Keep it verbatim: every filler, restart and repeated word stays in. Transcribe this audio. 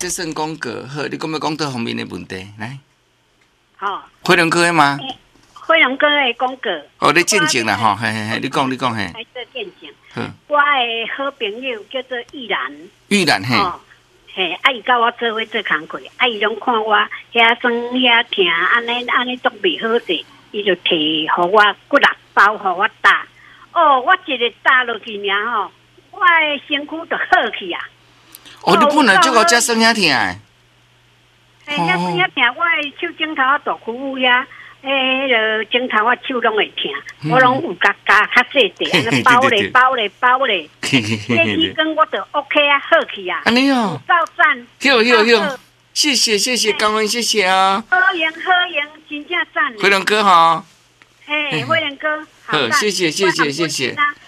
这算讲过，好，你讲要讲到方面的问题，来。 吼， 飞龙哥的吗？ 飞龙哥的讲过。 哦，你见证啦，吼，嘿嘿嘿，你讲你讲嘿。 来做见证。 好。 我的好朋友叫做玉兰。 玉兰嘿。 嘿，啊，伊甲我做伙做工课，啊，伊拢看我遐酸遐疼，安尼安尼都袂好势，伊就摕互我骨力包互我打。哦，我一个打落去尔吼，我的身躯就好去啊。 哦，你本来就有遮酸遐疼诶。 嘿，遐酸遐疼，我的手指头啊大躯遐，迄个指头啊手拢会疼，我拢有加加较细地，安尼包咧包咧包咧。这一根我就 OK 啊，好去啊。 安尼哦。 照赞。 有有有，谢谢谢谢，感恩谢谢啊。 好赢好赢，真正赞。 飞龙哥哈。 嘿，飞龙哥， 好，谢谢谢谢谢谢。